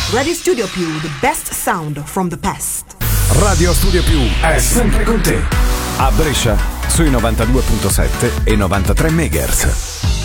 Radio Studio Più, the best sound from the past. Radio Studio Più è sempre con te. A Brescia, sui 92.7 e 93 MHz.